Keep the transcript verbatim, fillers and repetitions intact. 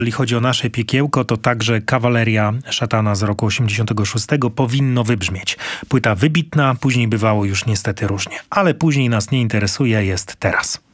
Jeżeli chodzi o nasze piekiełko, to także Kawaleria Szatana z roku osiemdziesiątego szóstego powinno wybrzmieć. Płyta wybitna, później bywało już niestety różnie. Ale później nas nie interesuje, jest teraz.